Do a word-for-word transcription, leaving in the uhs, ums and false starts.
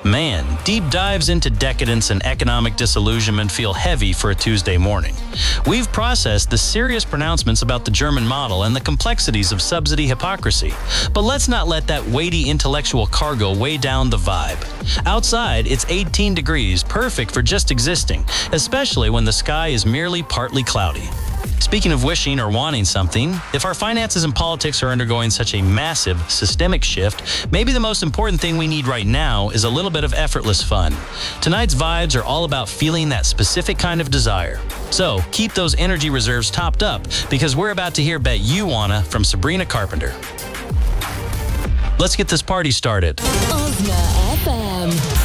Man, deep dives into decadence and economic disillusionment feel heavy for a Tuesday morning. We've processed the serious pronouncements about the German model and the complexities of subsidy hypocrisy. But let's not let that weighty intellectual cargo weigh down the vibe. Outside, it's eighteen degrees, perfect for just existing, especially when the sky is merely partly cloudy. Speaking of wishing or wanting something, if our finances and politics are undergoing such a massive, systemic shift, maybe the most important thing we need right now is a little bit of effortless fun. Tonight's vibes are all about feeling that specific kind of desire. So, keep those energy reserves topped up, because we're about to hear Bet You Wanna from Sabrina Carpenter. Let's get this party started. Osna F M.